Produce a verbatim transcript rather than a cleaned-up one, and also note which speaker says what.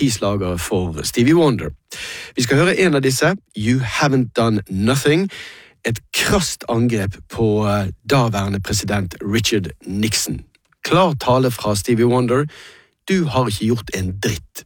Speaker 1: sympatislagere for Stevie Wonder. Vi skal høre en av disse, You Haven't Done Nothing, et krast angrep på daværende president Richard Nixon. Klar tale fra Stevie Wonder, du har ikke gjort en dritt.